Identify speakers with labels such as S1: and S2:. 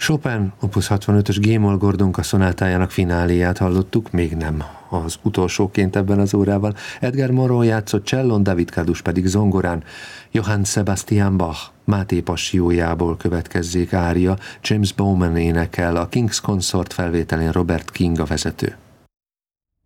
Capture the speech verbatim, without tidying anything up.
S1: Chopin opus hatvanötös G-moll Gordonka szonátájának fináléját hallottuk, még nem az utolsóként ebben az órában. Edgar Moreau játszott csellón, David Kadus pedig zongorán. Johann Sebastian Bach Máté Passiójából következzék ária, James Bowman énekel, a King's Consort felvételén Robert King a vezető.